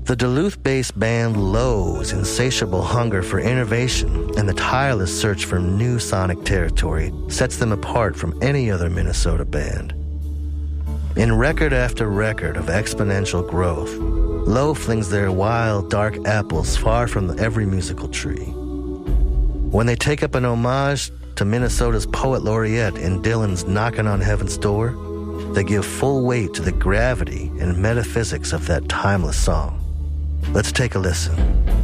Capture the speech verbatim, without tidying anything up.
The Duluth-based band Low's insatiable hunger for innovation and the tireless search for new sonic territory sets them apart from any other Minnesota band. In record after record of exponential growth, Low flings their wild, dark apples far from every musical tree. When they take up an homage to Minnesota's poet laureate in Dylan's Knockin' on Heaven's Door, they give full weight to the gravity and metaphysics of that timeless song. Let's take a listen.